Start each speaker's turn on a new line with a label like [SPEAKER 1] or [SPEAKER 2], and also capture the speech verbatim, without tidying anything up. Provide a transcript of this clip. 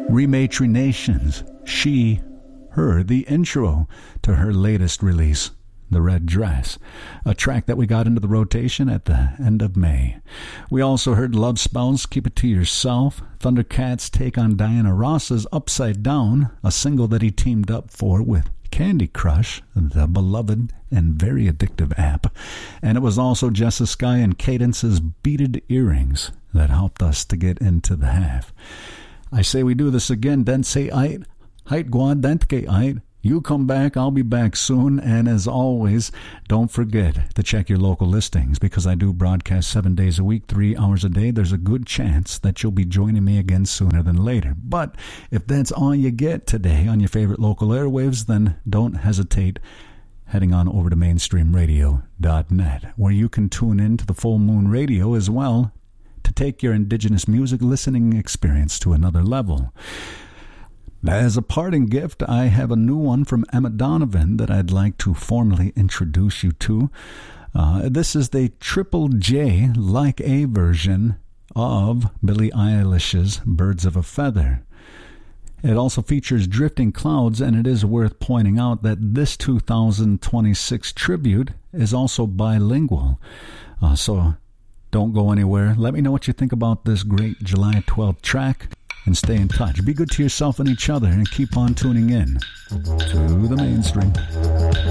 [SPEAKER 1] Rematrinations, She, Her, the intro to her latest release, The Red Dress, a track that we got into the rotation at the end of May. We also heard Love Spells, Keep It To Yourself, Thundercats' take on Diana Ross's Upside Down, a single that he teamed up for with Candy Crush, the beloved and very addictive app. And it was also Jessa Sky and Cadence's Beaded Earrings that helped us to get into the half. I say we do this again, then say ait, heit guad dentke ait. You come back, I'll be back soon, and as always, don't forget to check your local listings, because I do broadcast seven days a week, three hours a day. There's a good chance that you'll be joining me again sooner than later. But if that's all you get today on your favorite local airwaves, then don't hesitate heading on over to mainstream radio dot net, where you can tune in to the Full Moon Radio as well to take your indigenous music listening experience to another level. As a parting gift, I have a new one from Emma Donovan that I'd like to formally introduce you to. Uh, this is the Triple J like a version of Billie Eilish's Birds of a Feather. It also features Drifting Clouds, and it is worth pointing out that this two thousand twenty-six tribute is also bilingual. Uh, so don't go anywhere. Let me know what you think about this great July twelfth track. And stay in touch. Be good to yourself and each other, and keep on tuning in to the mainstream.